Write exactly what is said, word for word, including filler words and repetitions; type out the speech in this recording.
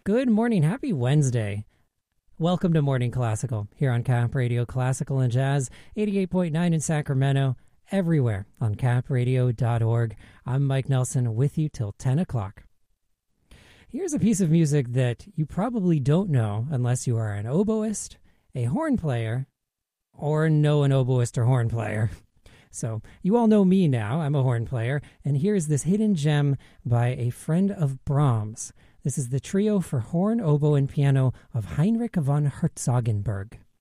Good morning. Happy Wednesday. Welcome to Morning Classical here on Cap Radio Classical and Jazz, eighty-eight point nine in Sacramento, everywhere on cap radio dot org. I'm Mike Nelson with you till ten o'clock. Here's a piece of music that you probably don't know unless you are an oboist, a horn player, or know an oboist or horn player. So you all know me now. I'm a horn player, and here's this hidden gem by a friend of Brahms. This is the trio for horn, oboe, and piano of Heinrich von Herzogenberg.